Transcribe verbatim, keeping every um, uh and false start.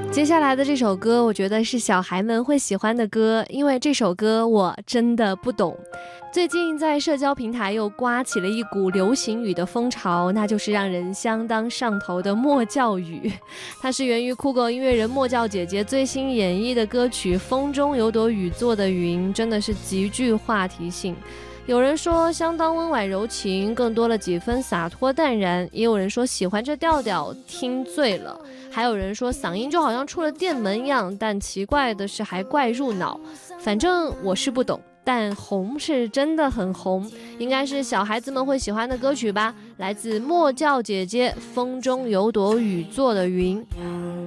接下来的这首歌，我觉得是小孩们会喜欢的歌，因为这首歌我真的不懂。最近在社交平台又刮起了一股流行语的风潮，那就是让人相当上头的默教语。它是源于酷狗音乐人默教姐姐最新演绎的歌曲《风中有朵雨做的云》，真的是极具话题性。有人说相当温婉柔情，更多了几分洒脱淡然，也有人说喜欢这调调听醉了，还有人说嗓音就好像出了电门一样，但奇怪的是还怪入脑。反正我是不懂，但红是真的很红，应该是小孩子们会喜欢的歌曲吧。来自默教姐姐《风中有朵雨做的云》。